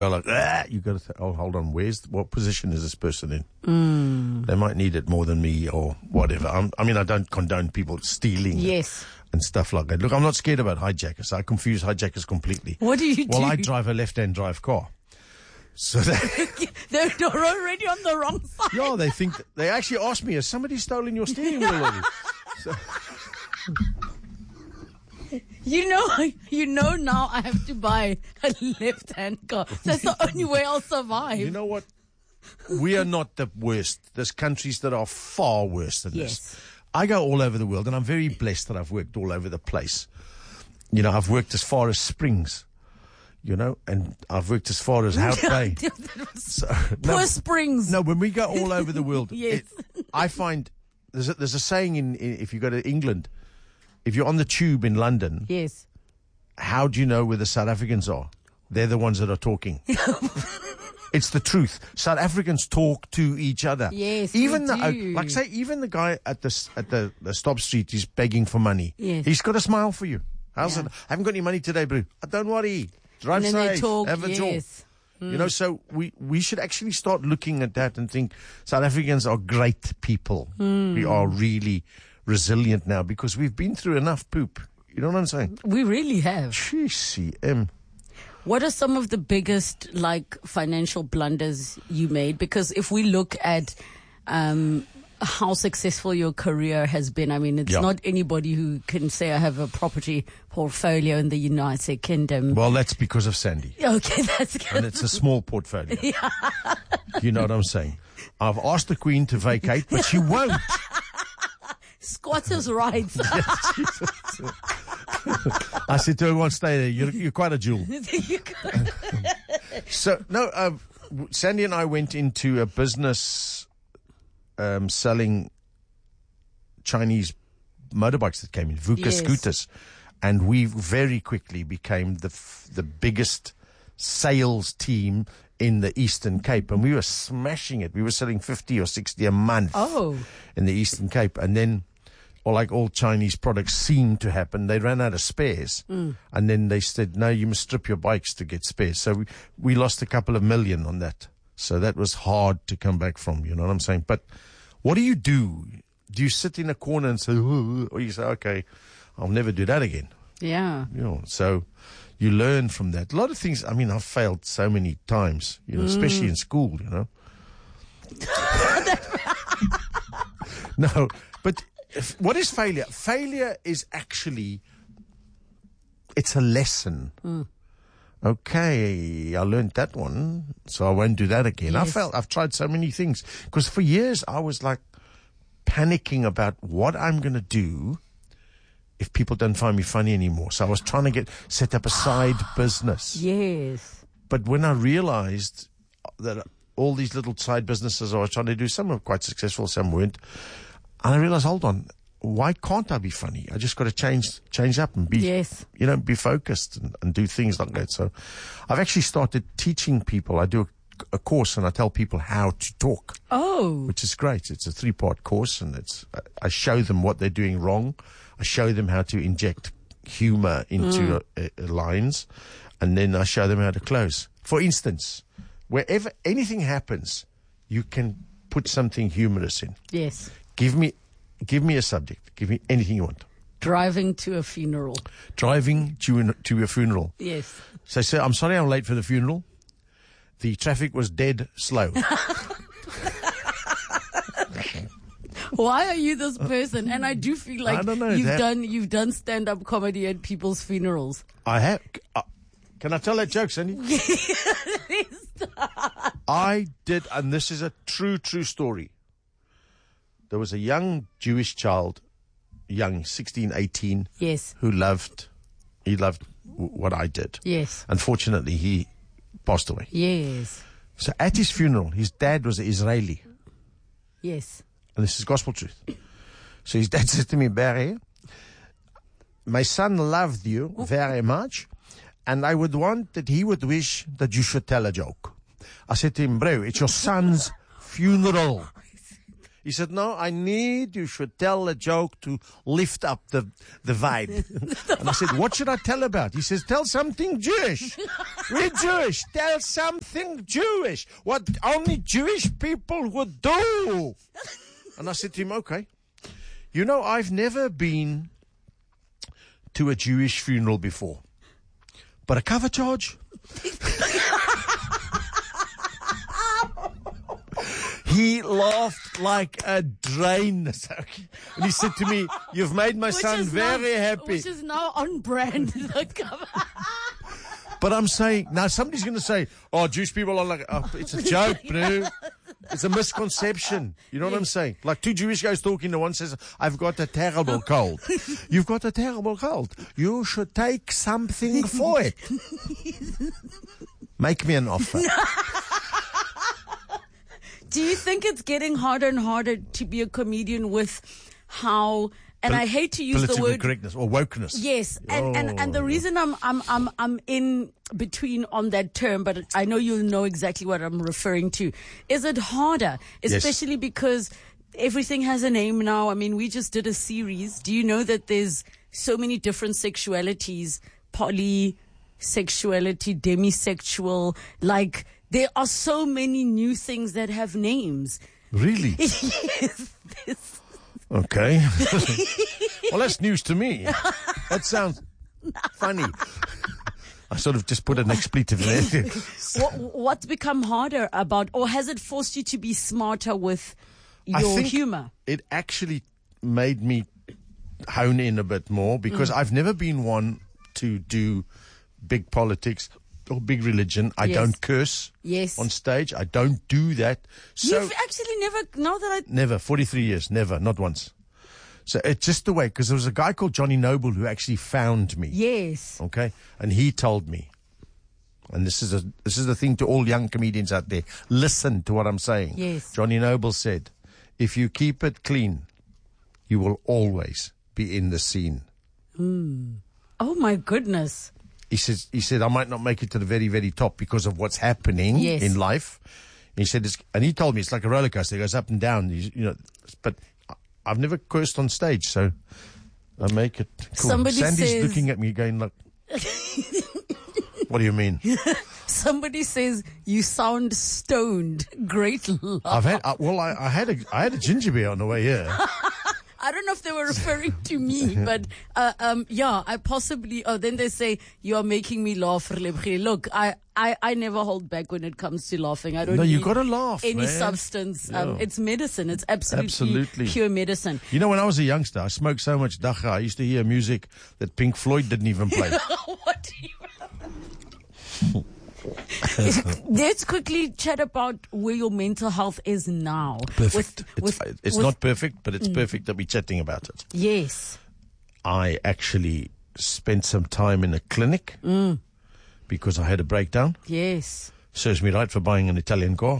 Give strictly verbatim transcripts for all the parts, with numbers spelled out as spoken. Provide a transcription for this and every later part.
like, ah, you got to th- oh, hold on, where's, what position is this person in? Mm. They might need it more than me or whatever. I'm, I mean, I don't condone people stealing. Yes. And stuff like that. Look, I'm not scared about hijackers. I confuse hijackers completely. What do you well, do? Well, I drive a left-hand drive car. So they, they're already on the wrong side. Yeah, they think, that, they actually asked me, has somebody stolen your steering wheel already? So, You know, you know now I have to buy a left-hand car. That's the only way I'll survive. You know what? We are not the worst. There's countries that are far worse than Yes. this. I go all over the world, and I'm very blessed that I've worked all over the place. You know, I've worked as far as Springs, you know, and I've worked as far as Hout Bay. So, Poor no, Springs. No, when we go all over the world, Yes. it, I find there's a, there's a saying in, in if you go to England, if you're on the tube in London, Yes. how do you know where the South Africans are? They're the ones that are talking. It's the truth. South Africans talk to each other. Yes, even we the uh, do. like say even the guy at the at the, the stop street is begging for money. Yes. He's got a smile for you. How's Yeah. it? I haven't got any money today, bro. Oh, don't worry. Drive And then safe. they talk. Have a Yes. job. You know, so we, we should actually start looking at that and think South Africans are great people. Hmm. We are really resilient now because we've been through enough poop. You know what I'm saying? We really have. Gee, C M. What are some of the biggest, like, financial blunders you made? Because if we look at um, how successful your career has been, I mean, it's Yeah. not anybody who can say I have a property portfolio in the United Kingdom. Well, that's because of Sandy. Okay, that's And good. it's a small portfolio. You know what I'm saying? I've asked the Queen to vacate, but she won't. Squatters' rights. I said to her, "Won't stay there. You're, you're quite a jewel." So, no, uh, Sandy and I went into a business um, selling Chinese motorbikes that came in, VUCA Yes. scooters. And we very quickly became the f- the biggest sales team in the Eastern Cape. And we were smashing it. We were selling fifty or sixty a month Oh. in the Eastern Cape. And then, or like all Chinese products seem to happen, they ran out of spares. Mm. And then they said, no, you must strip your bikes to get spares. So we, we lost a couple of million on that. So that was hard to come back from, you know what I'm saying? But what do you do? Do you sit in a corner and say, "Ooh," or you say, okay, I'll never do that again? Yeah. You know, so you learn from that. A lot of things, I mean, I've failed so many times, you know, especially in school, you know. No, but if, what is failure? Failure is actually, it's a lesson. Mm. Okay, I learned that one, so I won't do that again. I Yes. felt I've tried so many things because for years I was like panicking about what I'm going to do if people don't find me funny anymore. So I was trying to get set up a side business. Yes. But when I realized that all these little side businesses I was trying to do, some were quite successful, some weren't. And I realized, hold on, why can't I be funny? I just got to change, change up and be, Yes. you know, be focused and, and do things like that. So I've actually started teaching people. I do a, a course and I tell people how to talk, Oh. which is great. It's a three part course and it's, I show them what they're doing wrong. I show them how to inject humor into uh, uh, lines, and then I show them how to close. For instance, wherever anything happens, you can put something humorous in. Yes. Give me, give me a subject. Give me anything you want. Driving to a funeral. Driving to an, to a funeral. Yes. So, sir, I'm sorry I'm late for the funeral. The traffic was dead slow. Why are you this person? And I do feel like I don't know, you've that- done you've done stand up comedy at people's funerals. I have. Uh, can I tell that joke, Sandy? I did, and this is a true, true story. There was a young Jewish child, young, sixteen, eighteen, Yes. who loved, he loved w- what I did. Yes. Unfortunately, he passed away. Yes. So at his funeral, his dad was an Israeli. Yes. And this is gospel truth. So his dad says to me, Barry, my son loved you very much, and I would want that he would wish that you should tell a joke. I said to him, bro, it's your son's funeral. He said, no, I need you should tell a joke to lift up the, the vibe. And I said, what should I tell about? He says, tell something Jewish. We're Jewish. Tell something Jewish. What only Jewish people would do. And I said to him, okay. You know, I've never been to a Jewish funeral before. But a cover charge? He laughed like a drain. And he said to me, you've made my Which son is very now, happy. Which is now on brand. The cover. But I'm saying, now somebody's going to say, oh, Jewish people are like, oh, it's a joke, bro. It's a misconception. You know what I'm saying? Like two Jewish guys talking, the one says, I've got a terrible cold. You've got a terrible cold. You should take something for it. Make me an offer. Do you think it's getting harder and harder to be a comedian with how, and Pol- I hate to use the Political word correctness or wokeness. yes, and, and, and the Oh. reason I'm, I'm, I'm, I'm in between on that term, but I know you'll know exactly what I'm referring to. Is it harder? Especially because everything has a name now. I mean, we just did a series. Do you know that there's so many different sexualities, polysexuality, demisexual, like there are so many new things that have names. Really? Yes. This. Okay. Well, that's news to me. That sounds funny. I sort of just put an expletive there. What, what's become harder about, or has it forced you to be smarter with I your think humor? It actually made me hone in a bit more because Mm. I've never been one to do big politics or big religion. I Yes. don't curse Yes. on stage. I don't do that. So You've actually never, now that I, never, forty-three years, never, not once. So it's just the way, because there was a guy called Johnny Noble who actually found me. yes. Okay, and he told me, and this is a this is the thing to all young comedians out there. Listen to what I'm saying. Yes. Johnny Noble said, "If you keep it clean, you will always be in the scene." Oh my goodness. He says, he said, I might not make it to the very, very top because of what's happening Yes. in life. He said, it's, and he told me it's like a roller coaster. It goes up and down. You, you know, but I've never cursed on stage, so I make it cool. Somebody Sandy's says- looking at me going like, what do you mean? Somebody says you sound stoned. Great laugh. I've had, uh, well, I, I had a, I had a ginger beer on the way here. I don't know if they were referring to me, but uh, um, yeah, I possibly. Oh, then they say you are making me laugh. Look, I, I, I never hold back when it comes to laughing. I don't. No, you need gotta laugh, Any man. substance. Um, Yeah. it's medicine. It's absolutely, Absolutely. pure medicine. You know, when I was a youngster, I smoked so much dacha. I used to hear music that Pink Floyd didn't even play. What do you? Let's quickly chat about where your mental health is now. Perfect. With, it's with, it's with- not perfect, but it's perfect that we're chatting about it. Yes. I actually spent some time in a clinic because I had a breakdown. Yes. Serves me right for buying an Italian car.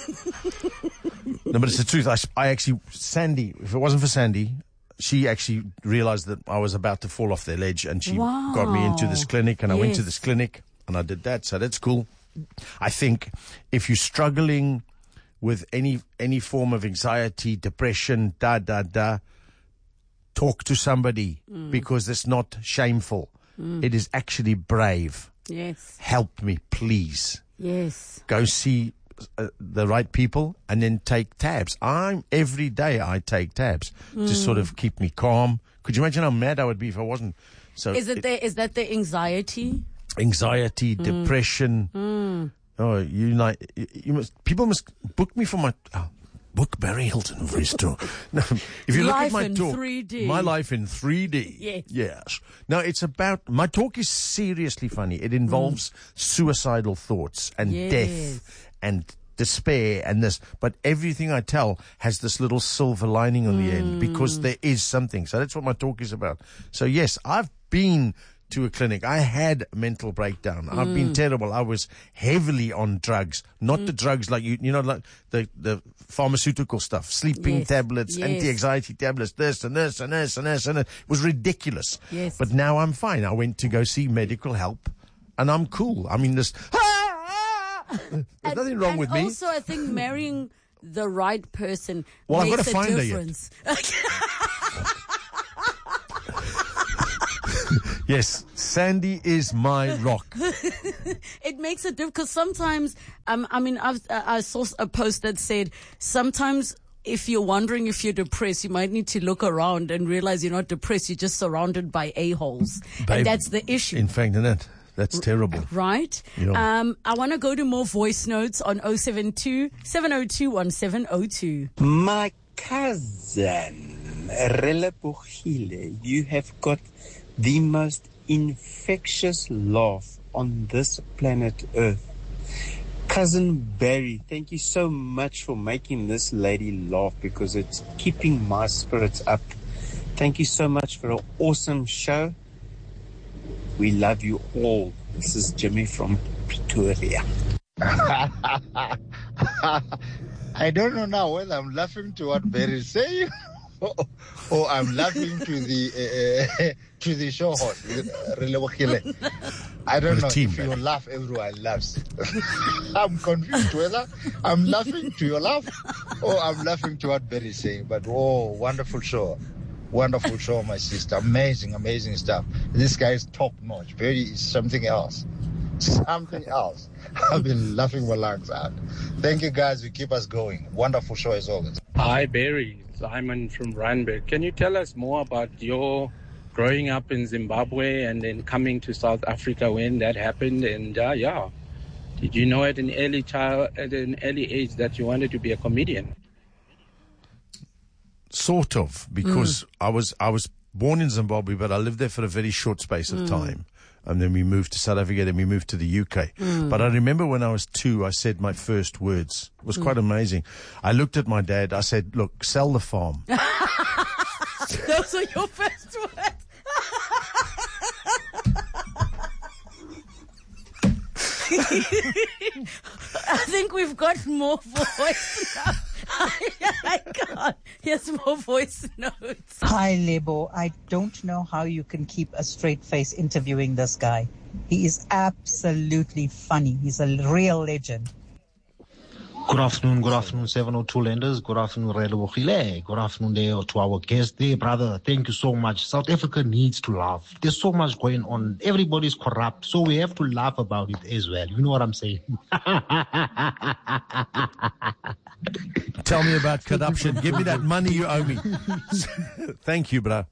No, but it's the truth. I, s- I actually, Sandy, if it wasn't for Sandy, she actually realized that I was about to fall off the ledge and she Wow. got me into this clinic and I went to Yes. this clinic and I did that. So that's cool. I think if you're struggling with any, any form of anxiety, depression, da, da, da, talk to somebody because it's not shameful. It is actually brave. Yes. Help me, please. Yes. Go see uh, the right people and then take tabs. I'm every day I take tabs to sort of keep me calm. Could you imagine how mad I would be if I wasn't? So Is it the, is that the anxiety? anxiety, depression. Oh, you like you, you must. People must book me for my. Oh, book Barry Hilton for his tour. No, if you look Life at my in talk, three D. my life in three D. Yes. Yes. Now it's about my talk is seriously funny. It involves suicidal thoughts and Yes. death and despair and this, but everything I tell has this little silver lining on the end because there is something. So that's what my talk is about. So yes, I've been to a clinic. I had a mental breakdown. I've been terrible. I was heavily on drugs, not the drugs like you, you know, like the, the pharmaceutical stuff, sleeping Yes. tablets, Yes. anti-anxiety tablets, this and this and this and this and it was ridiculous. Yes. But now I'm fine. I went to go see medical help and I'm cool. I mean, this, there's And- nothing wrong and with me. Also, I think marrying the right person Well, I've makes got to a find her yet. difference. Yes, Sandy is my rock. It makes a difference because sometimes, um, I mean, I've, uh, I saw a post that said sometimes if you're wondering if you're depressed, you might need to look around and realize you're not depressed. You're just surrounded by a-holes. Babe, and that's the issue. In fact, Annette, that's terrible. Right? Yeah. Um, I want to go to more voice notes on oh seven two, seven oh two, one seven oh two. My cousin, Relebogile, you have got the most infectious laugh on this planet Earth. Cousin Barry, thank you so much for making this lady laugh because it's keeping my spirits up. Thank you so much for an awesome show. We love you all. This is Jimmy from Pretoria. I don't know now whether I'm laughing to what Barry is saying or, or I'm laughing to the uh, to the show host. I don't know. Team, if you laugh, everyone laughs. I'm confused whether I'm laughing to your laugh or I'm laughing to what Barry is saying. But oh, wonderful show. Wonderful show, my sister. Amazing, amazing stuff. This guy is top notch. Barry is something else. Something else. I've been laughing my lungs out. Thank you guys. You keep us going. Wonderful show as always. Hi, Barry. Simon from Randburg. Can you tell us more about your growing up in Zimbabwe and then coming to South Africa when that happened? And uh, yeah, did you know at an early child, at an early age, that you wanted to be a comedian? Sort of, because mm. I was I was born in Zimbabwe, but I lived there for a very short space of mm. time. And then we moved to South Africa, then we moved to the U K. Mm. But I remember when I was two, I said my first words. It was mm. quite amazing. I looked at my dad, I said, look, sell the farm. Those are your first words. I think we've got more voice now. I can't. Here's more voice notes. Hi, Lebo. I don't know how you can keep a straight face interviewing this guy. He is absolutely funny. He's a real legend. Good afternoon, good afternoon, seven oh two lenders. Good afternoon, Relebogile. Good afternoon there to our guest there, brother. Thank you so much. South Africa needs to laugh. There's so much going on. Everybody's corrupt, so we have to laugh about it as well. You know what I'm saying? Tell me about corruption. Give me that money you owe me. Thank you, bro.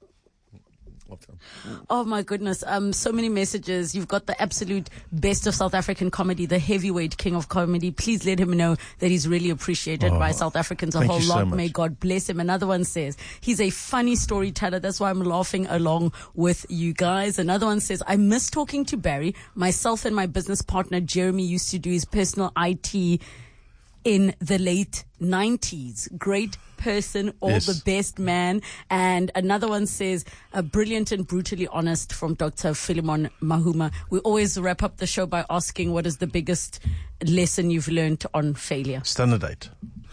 Oh my goodness. Um, so many messages. You've got the absolute best of South African comedy, the heavyweight king of comedy. Please let him know that he's really appreciated oh, by South Africans a whole lot. So May God bless him. Another one says he's a funny storyteller. That's why I'm laughing along with you guys. Another one says, I miss talking to Barry. Myself and my business partner Jeremy used to do his personal I T in the late nineties. Great person, all yes. the best, man. And another one says, uh, brilliant and brutally honest, from Doctor Philemon Mahuma. We always wrap up the show by asking, what is the biggest lesson you've learned on failure? Standardate.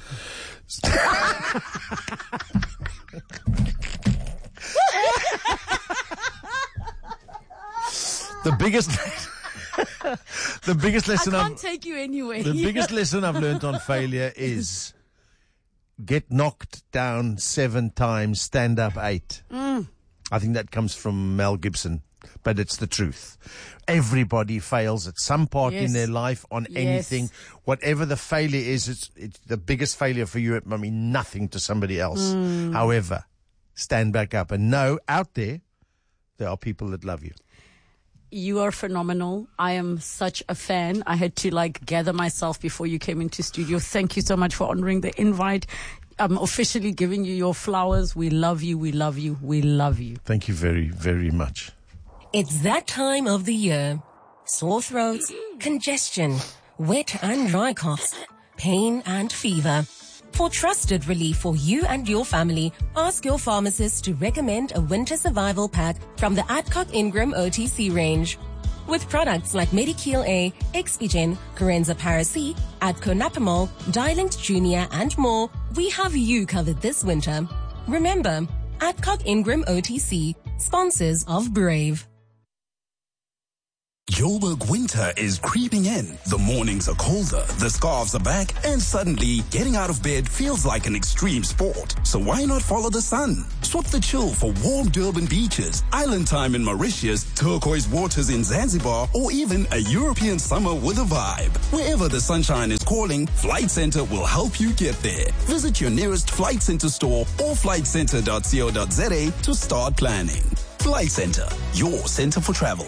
The biggest... The biggest lesson I can't I've, take you anywhere. The biggest lesson I've learned on failure is get knocked down seven times, stand up eight. Mm. I think that comes from Mel Gibson, but it's the truth. Everybody fails at some part yes. in their life on yes. anything. Whatever the failure is, it's, it's the biggest failure for you. It might mean nothing to somebody else. Mm. However, stand back up and know out there, there are people that love you. You are phenomenal. I am such a fan. I had to like gather myself before you came into studio. Thank you so much for honoring the invite. I'm officially giving you your flowers. We love you. We love you. We love you. Thank you very, very much. It's that time of the year. Sore throats, congestion, wet and dry coughs, pain and fever. For trusted relief for you and your family, ask your pharmacist to recommend a winter survival pack from the Adcock Ingram O T C range. With products like Medikil A, Expigen, Corenza Paracy, Adconapamol, Dilinct Junior and more, we have you covered this winter. Remember, Adcock Ingram O T C, sponsors of Brave. Joburg winter is creeping in. The mornings are colder, the scarves are back, and suddenly getting out of bed feels like an extreme sport. So why not follow the sun? Swap the chill for warm Durban beaches, island time in Mauritius, turquoise waters in Zanzibar, or even a European summer with a vibe. Wherever the sunshine is calling, Flight Centre will help you get there. Visit your nearest Flight Centre store or flight centre dot co dot za to start planning. Flight Centre, your centre for travel.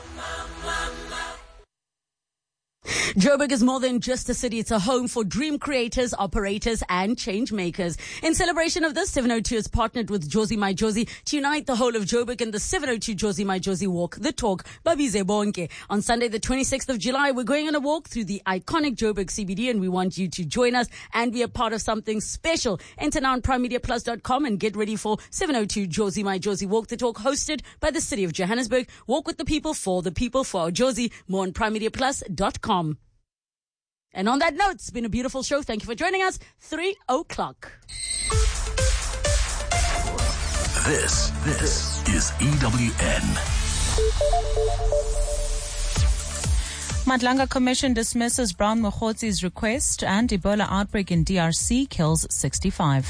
Joburg is more than just a city. It's a home for dream creators, operators, and change makers. In celebration of this, seven oh two has partnered with Jozi My Jozi to unite the whole of Joburg in the seven oh two Jozi My Jozi Walk, the talk, Babize Bonke. On Sunday, the twenty-sixth of July, we're going on a walk through the iconic Joburg C B D, and we want you to join us and be a part of something special. Enter now on prime media plus dot com and get ready for seven oh two Jozi My Jozi Walk, the talk, hosted by the city of Johannesburg. Walk with the people, for the people, for our Jozi. More on prime media plus dot com. And on that note, it's been a beautiful show. Thank you for joining us. Three o'clock. This, this is E W N. Madlanga Commission dismisses Brown Mogotsi's request, and Ebola outbreak in D R C kills sixty-five.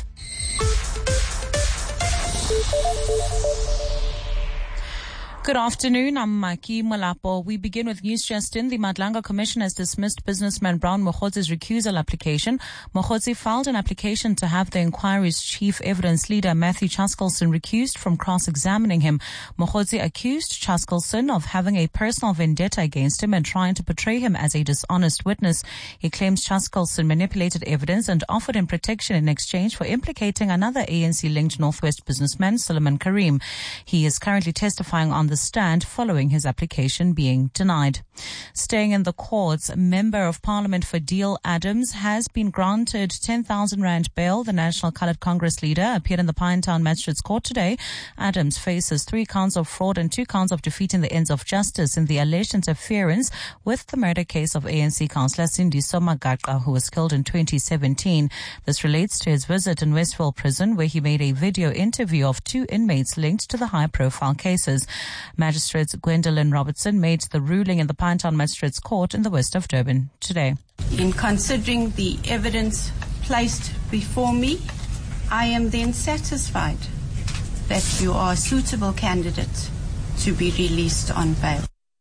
Good afternoon, I'm Maki Malapo. We begin with News Justin. The Madlanga Commission has dismissed businessman Brown Mogotsi's recusal application. Mogotsi filed an application to have the inquiry's chief evidence leader, Matthew Chaskelson, recused from cross-examining him. Mogotsi accused Chaskelson of having a personal vendetta against him and trying to portray him as a dishonest witness. He claims Chaskelson manipulated evidence and offered him protection in exchange for implicating another A N C-linked Northwest businessman, Suleiman Karim. He is currently testifying on the stand following his application being denied. Staying in the courts, Member of Parliament for Deal Adams has been granted ten thousand rand bail. The National Coloured Congress leader appeared in the Pinetown Magistrates Court today. Adams faces three counts of fraud and two counts of defeating the ends of justice in the alleged interference with the murder case of A N C councillor Sindiso Magaqa, who was killed in twenty seventeen. This relates to his visit in Westville Prison, where he made a video interview of two inmates linked to the high-profile cases. Magistrate Gwendolyn Robertson made the ruling in the Pinetown Magistrates Court in the west of Durban today. In considering the evidence placed before me, I am then satisfied that you are a suitable candidate to be released on bail.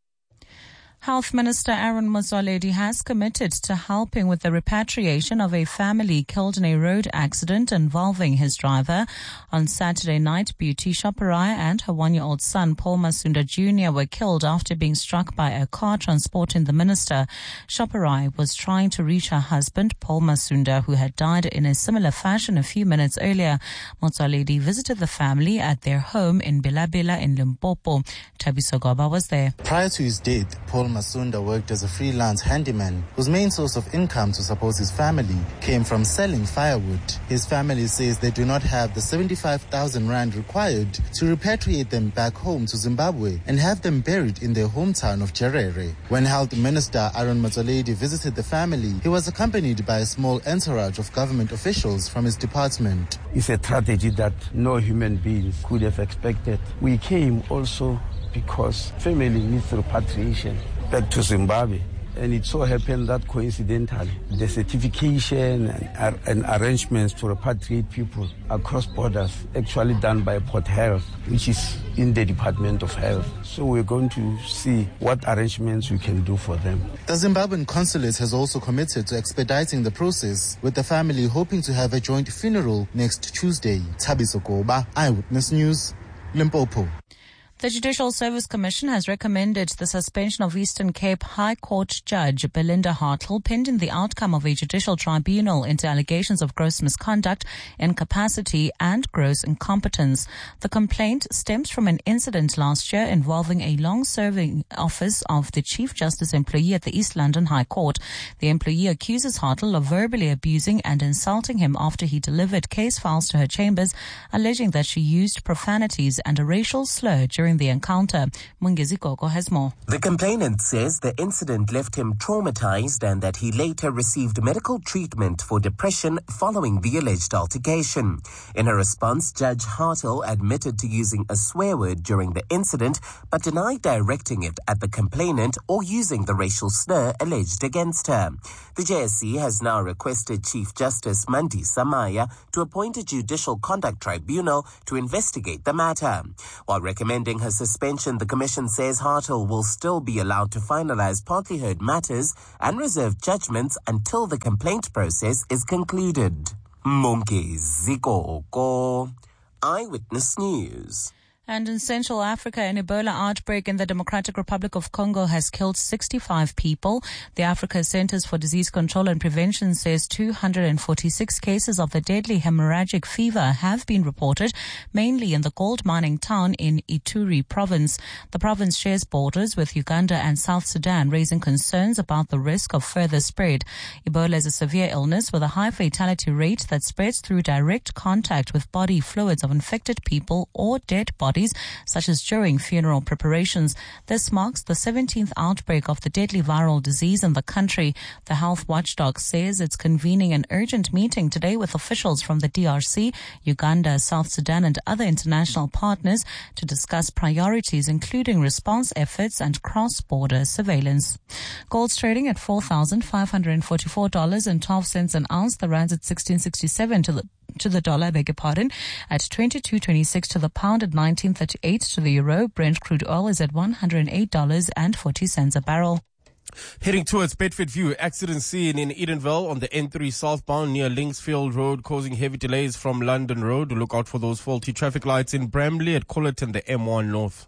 Health Minister Aaron Motsoaledi has committed to helping with the repatriation of a family killed in a road accident involving his driver. On Saturday night, Beauty Shoparai and her one-year-old son, Paul Masunda Junior, were killed after being struck by a car transporting the minister. Shoparai was trying to reach her husband, Paul Masunda, who had died in a similar fashion a few minutes earlier. Motsoaledi visited the family at their home in Belabela in Limpopo. Thabiso Goba was there. Prior to his death, Paul Masunda worked as a freelance handyman whose main source of income to support his family came from selling firewood. His family says they do not have the seventy-five thousand rand required to repatriate them back home to Zimbabwe and have them buried in their hometown of Jerere. When Health Minister Aaron Motsoaledi visited the family, he was accompanied by a small entourage of government officials from his department. It's a tragedy that no human being could have expected. We came also because family needs repatriation back to Zimbabwe. And it so happened that coincidentally, the certification and, and arrangements to repatriate people across borders actually done by Port Health, which is in the Department of Health. So we're going to see what arrangements we can do for them. The Zimbabwean consulate has also committed to expediting the process, with the family hoping to have a joint funeral next Tuesday. Thabiso Goba, Eyewitness News, Limpopo. The Judicial Service Commission has recommended the suspension of Eastern Cape High Court Judge Belinda Hartl pending the outcome of a judicial tribunal into allegations of gross misconduct, incapacity, and gross incompetence. The complaint stems from an incident last year involving a long-serving office of the Chief Justice employee at the East London High Court. The employee accuses Hartl of verbally abusing and insulting him after he delivered case files to her chambers, alleging that she used profanities and a racial slur during during the encounter. Mungezi Gogo has more. The complainant says the incident left him traumatized and that he later received medical treatment for depression following the alleged altercation. In her response, Judge Hartle admitted to using a swear word during the incident but denied directing it at the complainant or using the racial slur alleged against her. The J S C has now requested Chief Justice Mandisa Maya to appoint a judicial conduct tribunal to investigate the matter. While recommending her suspension, the Commission says Hartle will still be allowed to finalize partly heard matters and reserve judgments until the complaint process is concluded. Mungezi Gogo, Eyewitness News. And in Central Africa, an Ebola outbreak in the Democratic Republic of Congo has killed sixty-five people. The Africa Centers for Disease Control and Prevention says two hundred forty-six cases of the deadly hemorrhagic fever have been reported, mainly in the gold mining town in Ituri province. The province shares borders with Uganda and South Sudan, raising concerns about the risk of further spread. Ebola is a severe illness with a high fatality rate that spreads through direct contact with body fluids of infected people or dead bodies, such as during funeral preparations. This marks the seventeenth outbreak of the deadly viral disease in the country. The health watchdog says it's convening an urgent meeting today with officials from the D R C, Uganda, South Sudan and other international partners to discuss priorities, including response efforts and cross-border surveillance. Gold's trading at four thousand five hundred forty-four dollars and twelve cents an ounce. The rand's at sixteen sixty-seven to the to the dollar, I beg your pardon, at twenty-two twenty-six to the pound, at nineteen thirty-eight to the euro. Brent crude oil is at one hundred eight dollars and forty cents a barrel. Heading towards Bedford View, accident scene in Edenville on the N three southbound near Linksfield Road, causing heavy delays from London Road. Look out for those faulty traffic lights in Bramley, at Colleton, the M one North.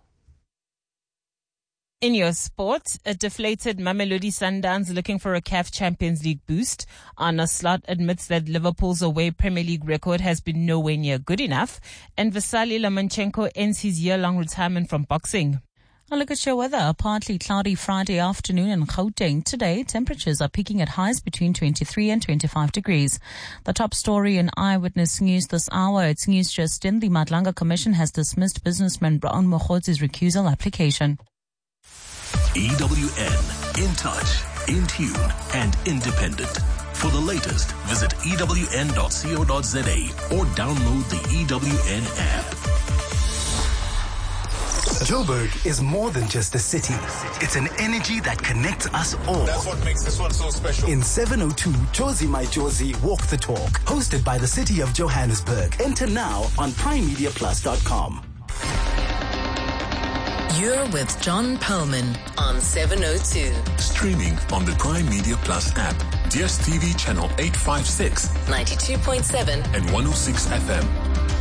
In your sport, a deflated Mamelodi Sundowns looking for a C A F Champions League boost. Arne Slot admits that Liverpool's away Premier League record has been nowhere near good enough. And Vasily Lomachenko ends his year-long retirement from boxing. A look at your weather. A partly cloudy Friday afternoon in Gauteng. Today, temperatures are peaking at highs between twenty-three and twenty-five degrees. The top story in Eyewitness News this hour. It's news just in. The Madlanga Commission has dismissed businessman Brown Mokgotzi's recusal application. E W N, in touch, in tune, and independent. For the latest, visit E W N dot co dot za or download the E W N app. Joburg is more than just a city. It's an energy that connects us all. That's what makes this one so special. In seven oh two, Josie My Josie Walk the Talk, hosted by the City of Johannesburg. Enter now on prime media plus dot com. You're with John Perlman on seven oh two. Streaming on the Prime Media Plus app, D S T V channel eight fifty-six, ninety-two point seven, and one oh six F M.